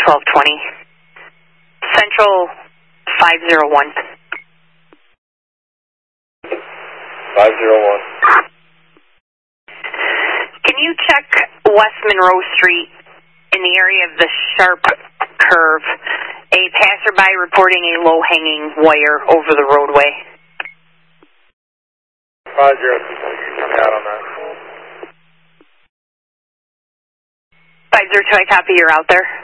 1220. Central 501. 501. Can you check West Monroe Street in the area of the Sharp Curve? A passerby reporting a low-hanging wire over the roadway. Roger. Coming out on that. 502, I copy. You're out there.